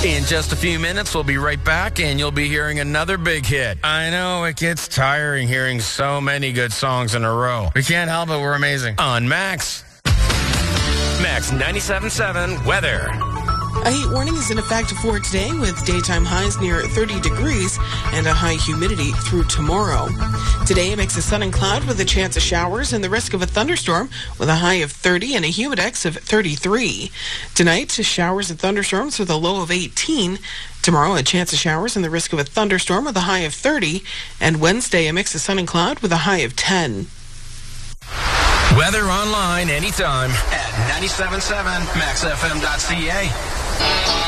In just a few minutes, we'll be right back, and you'll be hearing another big hit. I know it gets tiring hearing so many good songs in a row. We can't help it. We're amazing. On Max. Max 97.7 weather. A heat warning is in effect for today with daytime highs near 30 degrees and a high humidity through tomorrow. Today, a mix of sun and cloud with a chance of showers and the risk of a thunderstorm with a high of 30 and a humidex of 33. Tonight, showers and thunderstorms with a low of 18. Tomorrow, a chance of showers and the risk of a thunderstorm with a high of 30. And Wednesday, a mix of sun and cloud with a high of 10. Weather online anytime at 97.7maxfm.ca.